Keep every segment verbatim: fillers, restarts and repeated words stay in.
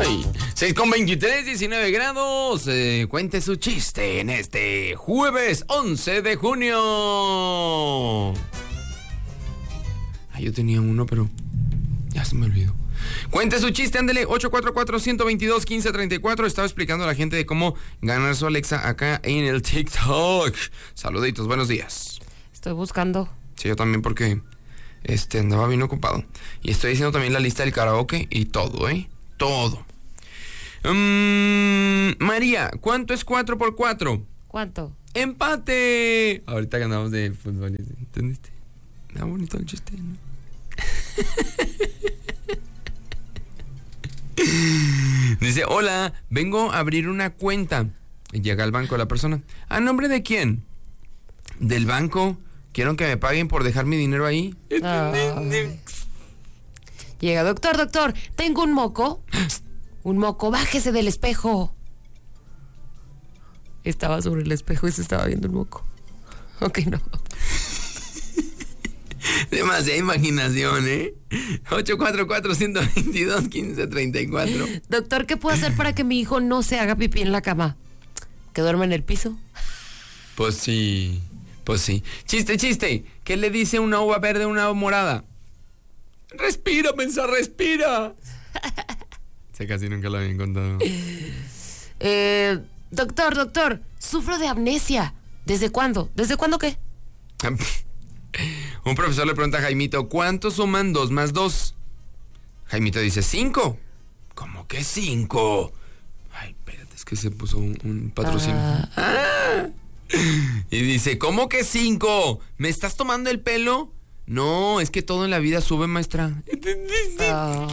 Ay, seis con veintitrés, diecinueve grados. Eh, cuente su chiste en este jueves once de junio. Ay, yo tenía uno, pero ya se me olvidó. Cuente su chiste, ándele, ocho cuatro cuatro, uno dos dos, uno cinco tres cuatro. Estaba explicando a la gente de cómo ganar su Alexa acá en el TikTok. Saluditos, buenos días. Estoy buscando. Sí, yo también porque este, andaba bien ocupado. Y estoy haciendo también la lista del karaoke y todo, ¿eh? Todo. Um, María, ¿cuánto es cuatro por cuatro? ¿Cuánto? ¡Empate! Ahorita ganamos de fútbol, ¿entendiste? Está bonito el chiste, ¿no? Dice, hola, vengo a abrir una cuenta. Llega al banco la persona. ¿A nombre de quién? Del banco. Quiero que me paguen por dejar mi dinero ahí. Ay. Llega, doctor, doctor, tengo un moco. Un moco, bájese del espejo. Estaba sobre el espejo y se estaba viendo el moco. Ok, no. Demasiada imaginación, ¿eh? ocho cuatro cuatro, uno dos dos, uno cinco tres cuatro. Doctor, ¿qué puedo hacer para que mi hijo no se haga pipí en la cama? ¿Que duerma en el piso? Pues sí, pues sí. Chiste, chiste. ¿Qué le dice una uva verde a una uva morada? Respira, mensa, respira. Sé casi nunca lo habían contado. Eh, doctor, doctor, sufro de amnesia. ¿Desde cuándo? ¿Desde cuándo qué? Un profesor le pregunta a Jaimito, ¿cuántos suman dos más dos? Jaimito dice, cinco. ¿Cómo que cinco? Ay, espérate, es que se puso un, un patrocinio. Ah. Ah. Y dice, ¿cómo que cinco? ¿Me estás tomando el pelo? No, es que todo en la vida sube, maestra. Oh.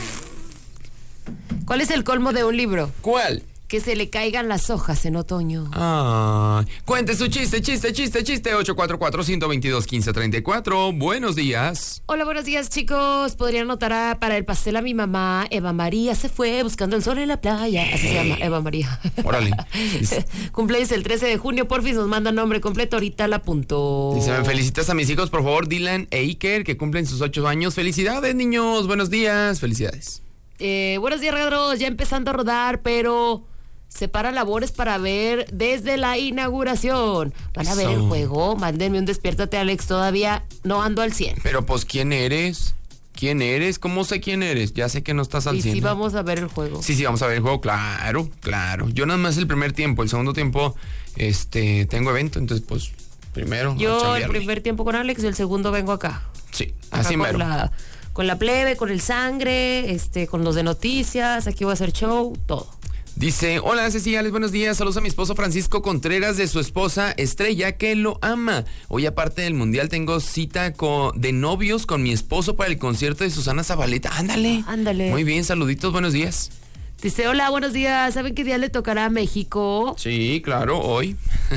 ¿Cuál es el colmo de un libro? ¿Cuál? Que se le caigan las hojas en otoño. Ay, cuente su chiste, chiste, chiste, chiste. ocho cuatro cuatro, uno dos dos, uno cinco tres cuatro. Buenos días. Hola, buenos días, chicos. Podrían anotar a, para el pastel a mi mamá. Eva María se fue buscando el sol en la playa. Así se llama, Eva María. Órale. Cumpleaños el trece de junio. Porfis nos manda nombre completo. Ahorita la apuntó. Dice, me felicitas a mis hijos, por favor, Dylan e Iker, que cumplen sus ocho años. Felicidades, niños. Buenos días. Felicidades. Eh, buenos días, regalos. Ya empezando a rodar, pero separa labores para ver desde la inauguración. ¿Van a ver el juego? Mándenme un despiértate, Alex. Todavía no ando al cien. Pero pues, ¿quién eres? ¿Quién eres? ¿Cómo sé quién eres? Ya sé que no estás al y cien. Y sí vamos a ver el juego. Sí, sí, vamos a ver el juego, claro, claro. Yo nada más el primer tiempo, el segundo tiempo, este, tengo evento, entonces pues, primero. Yo el primer tiempo con Alex y el segundo vengo acá. Sí, acá así con mero. La, con la plebe, con el sangre, este, con los de noticias, aquí voy a hacer show, todo. Dice, hola Cecilia, buenos días, saludos a mi esposo Francisco Contreras de su esposa Estrella, que lo ama. Hoy aparte del mundial tengo cita con, de novios con mi esposo para el concierto de Susana Zabaleta. Ándale. Ándale. Muy bien, saluditos, buenos días. Dice, hola, buenos días, ¿saben qué día le tocará a México? Sí, claro, hoy.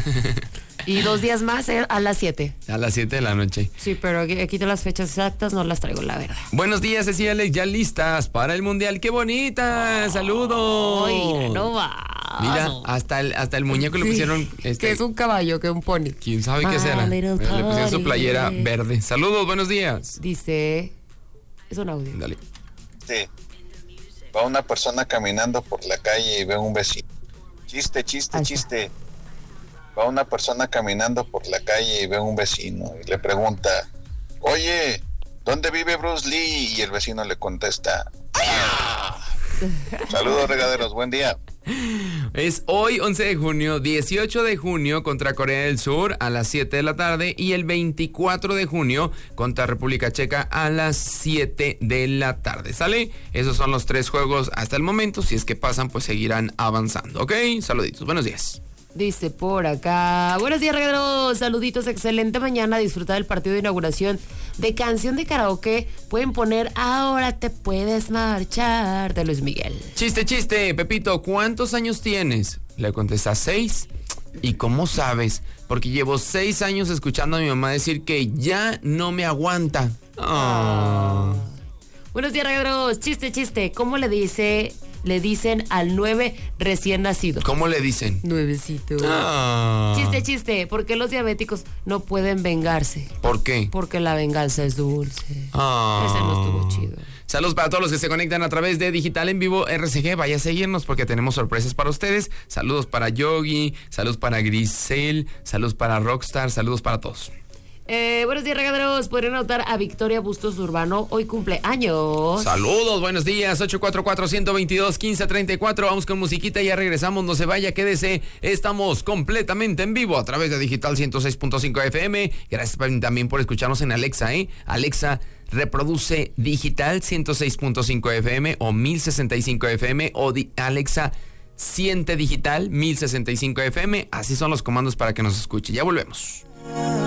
Y dos días más eh, a las siete. A las siete de la noche. Sí, pero aquí, aquí te las fechas exactas no las traigo, la verdad. Buenos días, Cecilia, ya listas para el mundial. ¡Qué bonita! Oh, ¡saludos! Mira, no va. Mira, hasta el, hasta el muñeco sí, le pusieron... Este, que es un caballo, que un pony. ¿Quién sabe qué será? Le pusieron su playera verde. Saludos, buenos días. Dice... Es un audio. Dale. Sí. Va una persona caminando por la calle y ve a un vecino. Chiste, chiste, Ay, chiste. Va una persona caminando por la calle y ve a un vecino y le pregunta, oye, ¿dónde vive Bruce Lee? Y el vecino le contesta, ¡ah! Saludos, regaderos, buen día. Es hoy once de junio, dieciocho de junio contra Corea del Sur a las siete de la tarde y el veinticuatro de junio contra República Checa a las siete de la tarde. ¿Sale? Esos son los tres juegos hasta el momento. Si es que pasan, pues seguirán avanzando. ¿Ok? Saluditos. Buenos días. Dice por acá, buenos días, regalos, saluditos, excelente mañana, disfrutar del partido de inauguración de canción de karaoke. Pueden poner Ahora te puedes marchar de Luis Miguel. Chiste, chiste, Pepito, ¿cuántos años tienes? Le contesta, seis. ¿Y cómo sabes? Porque llevo seis años escuchando a mi mamá decir que ya no me aguanta. Oh. Buenos días, regalos, chiste, chiste, ¿cómo le dice... Le dicen al nueve recién nacido? ¿Cómo le dicen? Nuevecito. Ah. Chiste, chiste. ¿Por qué los diabéticos no pueden vengarse? ¿Por qué? Porque la venganza es dulce. Ah. Ese no estuvo chido. Saludos para todos los que se conectan a través de Digital en Vivo R C G. Vaya a seguirnos porque tenemos sorpresas para ustedes. Saludos para Yogi, saludos para Grisel, saludos para Rockstar, saludos para todos. Eh, buenos días, regaderos. Podrían anotar a Victoria Bustos Urbano. Hoy cumple años. Saludos, buenos días. ocho cuatro cuatro, uno dos dos, uno cinco tres cuatro. Vamos con musiquita y ya regresamos. No se vaya, quédese. Estamos completamente en vivo a través de Digital ciento seis punto cinco F M. Gracias también por escucharnos en Alexa, ¿eh? Alexa, reproduce Digital ciento seis punto cinco F M o mil sesenta y cinco F M o di- Alexa, siente Digital mil sesenta y cinco F M. Así son los comandos para que nos escuche. Ya volvemos.